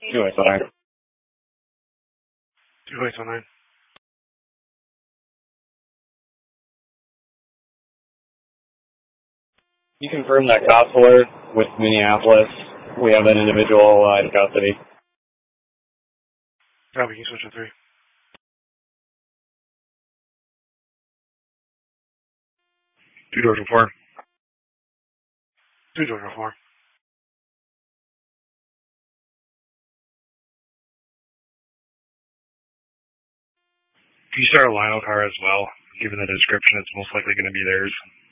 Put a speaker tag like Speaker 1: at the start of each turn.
Speaker 1: 209.
Speaker 2: 209.
Speaker 1: You confirm that cops alert with Minneapolis. We have an individual in custody.
Speaker 2: Copy, you switch to 3. 2 Georgia 4. 2 Georgia 4. Can you start a Lionel car as well? Given the description, it's most likely going to be theirs.